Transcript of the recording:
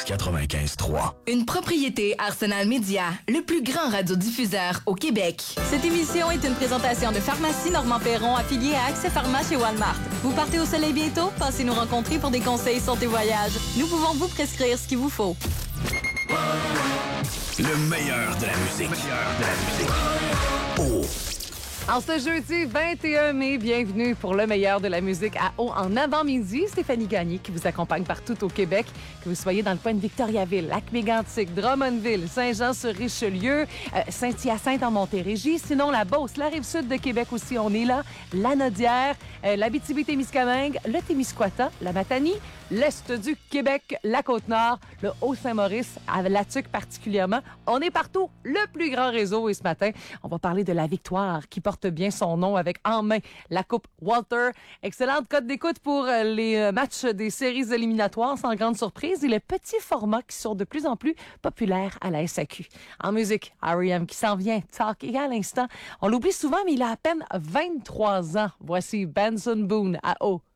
95.3. Une propriété Arsenal Média, le plus grand radiodiffuseur au Québec. Cette émission est une présentation de Pharmacie Normand Perron, affiliée à Accès Pharma chez Walmart. Vous partez au soleil bientôt? Passez nous rencontrer pour des conseils santé voyage. Nous pouvons vous prescrire ce qu'il vous faut. Le meilleur de la musique. Oh. En ce jeudi 21 mai, bienvenue pour le meilleur de la musique à eau en avant-midi. Stéphanie Gagné qui vous accompagne partout au Québec. Que vous soyez dans le coin de Victoriaville, Lac-Mégantic, Drummondville, Saint-Jean-sur-Richelieu, Saint-Hyacinthe en Montérégie. Sinon, la Beauce, la Rive-Sud de Québec aussi, on est là. Lanaudière, l'Abitibi-Témiscamingue, le Témiscouata, la Matanie, l'Est du Québec, la Côte-Nord, le Haut-Saint-Maurice, à La Tuque particulièrement. On est partout, le plus grand réseau. Et ce matin, on va parler de la victoire qui porte bien son nom avec en main la Coupe Walter. Excellente cote d'écoute pour les matchs des séries éliminatoires, sans grande surprise, et le petit format qui sont de plus en plus populaire à la SAQ. En musique, R.E.M. qui s'en vient, Talk, et à l'instant, on l'oublie souvent, mais il a à peine 23 ans. Voici Benson Boone à O.